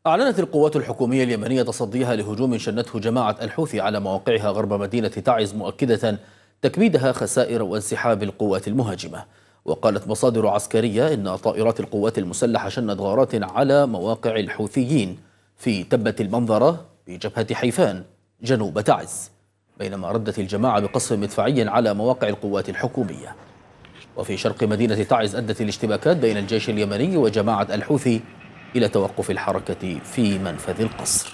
أعلنت القوات الحكومية اليمنية تصديها لهجوم شنته جماعة الحوثي على مواقعها غرب مدينة تعز، مؤكدة تكبيدها خسائر وانسحاب القوات المهاجمة. وقالت مصادر عسكرية إن طائرات القوات المسلحة شنت غارات على مواقع الحوثيين في تبة المنظرة بجبهة حيفان جنوب تعز، بينما ردت الجماعة بقصف مدفعي على مواقع القوات الحكومية. وفي شرق مدينة تعز أدت الاشتباكات بين الجيش اليمني وجماعة الحوثي إلى توقف الحركة في منفذ القصر.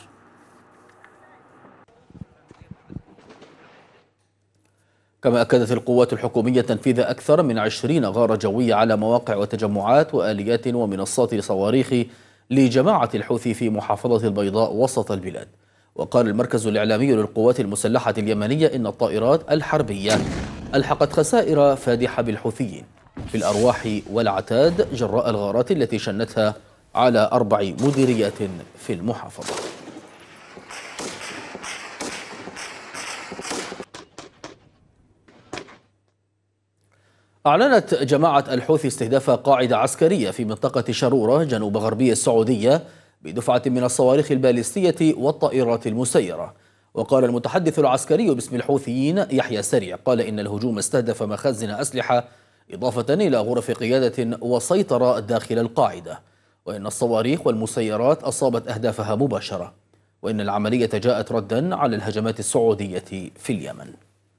كما أكدت القوات الحكومية تنفيذ أكثر من 20 غارة جوية على مواقع وتجمعات وآليات ومنصات صواريخ لجماعة الحوثي في محافظة البيضاء وسط البلاد. وقال المركز الإعلامي للقوات المسلحة اليمنية إن الطائرات الحربية ألحقت خسائر فادحة بالحوثيين في الأرواح والعتاد جراء الغارات التي شنتها على 4 مديريات في المحافظة. أعلنت جماعة الحوثي استهداف قاعدة عسكرية في منطقة شرورة جنوب غربي السعودية بدفعة من الصواريخ البالستية والطائرات المسيرة. وقال المتحدث العسكري باسم الحوثيين يحيى سريع قال إن الهجوم استهدف مخازن أسلحة إضافة إلى غرف قيادة وسيطرة داخل القاعدة، وإن الصواريخ والمسيرات أصابت أهدافها مباشرة، وإن العملية جاءت ردا على الهجمات السعودية في اليمن.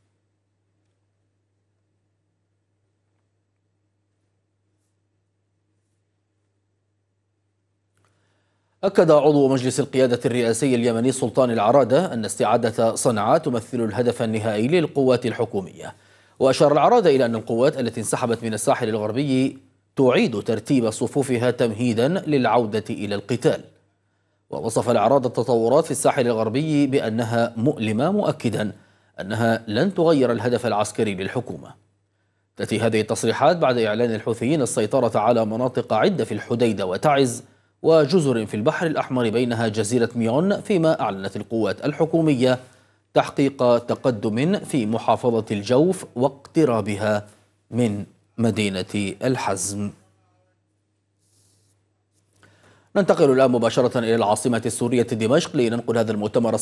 أكد عضو مجلس القيادة الرئاسي اليمني سلطان العرادة أن استعادة صنعاء تمثل الهدف النهائي للقوات الحكومية. وأشار العرادة إلى أن القوات التي انسحبت من الساحل الغربي تعيد ترتيب صفوفها تمهيدا للعودة إلى القتال. ووصف العرادة التطورات في الساحل الغربي بأنها مؤلمة، مؤكدا أنها لن تغير الهدف العسكري للحكومة. تأتي هذه التصريحات بعد إعلان الحوثيين السيطرة على مناطق عدة في الحديدة وتعز وجزر في البحر الأحمر بينها جزيرة ميون، فيما أعلنت القوات الحكومية تحقيق تقدم في محافظة الجوف واقترابها من مدينة الحزم. ننتقل الآن مباشرة إلى العاصمة السورية دمشق لننقل هذا المؤتمر